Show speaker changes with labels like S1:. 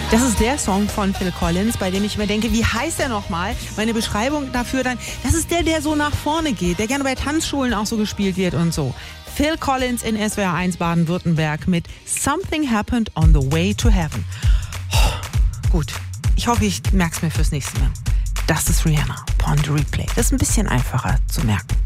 S1: Das ist der Song von Phil Collins, bei dem ich mir denke, wie heißt der nochmal? Meine Beschreibung dafür dann, das ist der so nach vorne geht, der gerne bei Tanzschulen auch so gespielt wird und so. Phil Collins in SWR 1 Baden-Württemberg mit Something Happened on the Way to Heaven. Gut, ich hoffe, ich merke es mir fürs nächste Mal. Das ist Rihanna, Pon de Replay. Das ist ein bisschen einfacher zu merken.